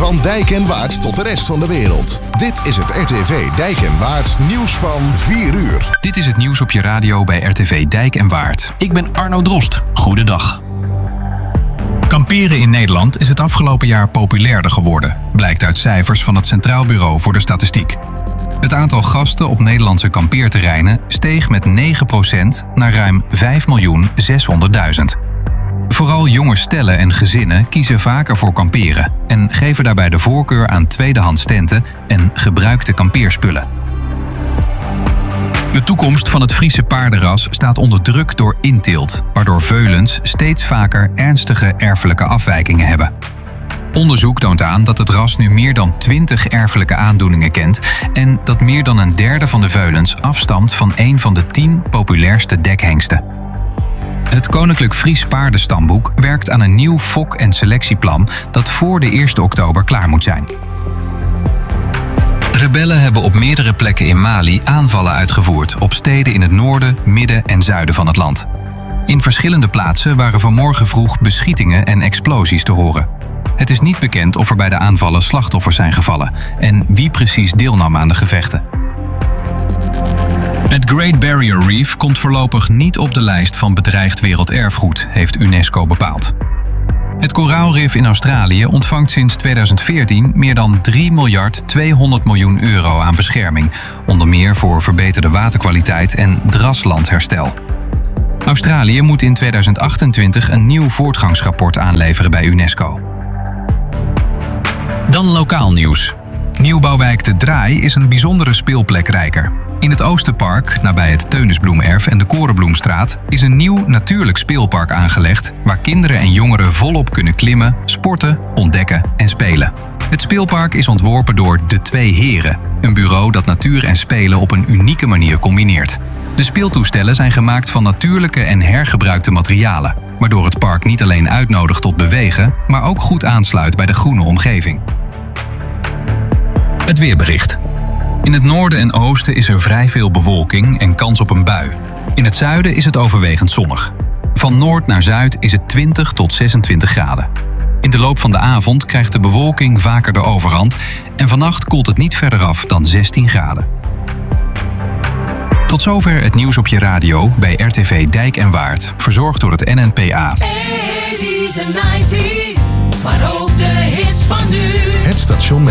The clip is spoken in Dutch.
Van Dijk en Waard tot de rest van de wereld. Dit is het RTV Dijk en Waard nieuws van 4 uur. Dit is het nieuws op je radio bij RTV Dijk en Waard. Ik ben Arno Drost. Goedendag. Kamperen in Nederland is het afgelopen jaar populairder geworden, blijkt uit cijfers van het Centraal Bureau voor de Statistiek. Het aantal gasten op Nederlandse kampeerterreinen steeg met 9% naar ruim 5.600.000. Vooral jonge stellen en gezinnen kiezen vaker voor kamperen en geven daarbij de voorkeur aan tweedehands tenten en gebruikte kampeerspullen. De toekomst van het Friese paardenras staat onder druk door inteelt, waardoor veulens steeds vaker ernstige erfelijke afwijkingen hebben. Onderzoek toont aan dat het ras nu meer dan 20 erfelijke aandoeningen kent en dat meer dan een derde van de veulens afstamt van een van de 10 populairste dekhengsten. Het Koninklijk Fries Paardenstamboek werkt aan een nieuw fok- en selectieplan dat voor de 1 oktober klaar moet zijn. Rebellen hebben op meerdere plekken in Mali aanvallen uitgevoerd op steden in het noorden, midden en zuiden van het land. In verschillende plaatsen waren vanmorgen vroeg beschietingen en explosies te horen. Het is niet bekend of er bij de aanvallen slachtoffers zijn gevallen en wie precies deelnam aan de gevechten. Het Great Barrier Reef komt voorlopig niet op de lijst van bedreigd werelderfgoed, heeft UNESCO bepaald. Het koraalrif in Australië ontvangt sinds 2014 meer dan 3.200 miljoen euro aan bescherming, onder meer voor verbeterde waterkwaliteit en draslandherstel. Australië moet in 2028 een nieuw voortgangsrapport aanleveren bij UNESCO. Dan lokaal nieuws. Nieuwbouwwijk De Draai is een bijzondere speelplekrijker. In het Oosterpark, nabij het Teunisbloemerf en de Korenbloemstraat, is een nieuw natuurlijk speelpark aangelegd waar kinderen en jongeren volop kunnen klimmen, sporten, ontdekken en spelen. Het speelpark is ontworpen door De Twee Heren, een bureau dat natuur en spelen op een unieke manier combineert. De speeltoestellen zijn gemaakt van natuurlijke en hergebruikte materialen, waardoor het park niet alleen uitnodigt tot bewegen, maar ook goed aansluit bij de groene omgeving. Het weerbericht. In het noorden en oosten is er vrij veel bewolking en kans op een bui. In het zuiden is het overwegend zonnig. Van noord naar zuid is het 20 tot 26 graden. In de loop van de avond krijgt de bewolking vaker de overhand en vannacht koelt het niet verder af dan 16 graden. Tot zover het nieuws op je radio bij RTV Dijk en Waard, verzorgd door het NNPA. 80's en 90's, maar ook de hits van nu. Het station met